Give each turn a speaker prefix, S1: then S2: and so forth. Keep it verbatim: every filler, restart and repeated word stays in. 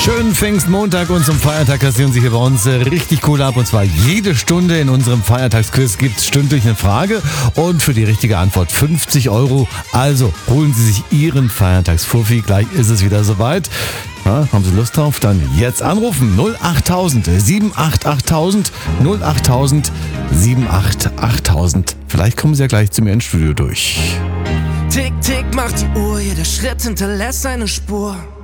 S1: Schönen Pfingstmontag und zum Feiertag kassieren Sie hier bei uns richtig cool ab. Und zwar jede Stunde in unserem Feiertagsquiz gibt es stündlich eine Frage und für die richtige Antwort fünfzig Euro. Also holen Sie sich Ihren Feiertagsfuffi, gleich ist es wieder soweit. Ja, haben Sie Lust drauf? Dann jetzt anrufen. null acht tausend sieben acht achttausend, null acht tausend sieben acht achttausend. Vielleicht kommen Sie ja gleich zu mir ins Studio durch.
S2: Tick, tick, macht die Uhr, jeder Schritt hinterlässt eine Spur.